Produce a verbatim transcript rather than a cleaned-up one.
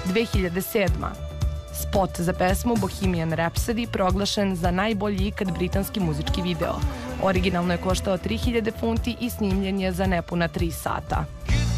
dve hiljade sedma. Spot za pesmu Bohemian Rhapsody proglašen za najbolji ikad britanski muzički video. Originalno je koštao tri hiljade funti i snimljen je za nepuna tri sata.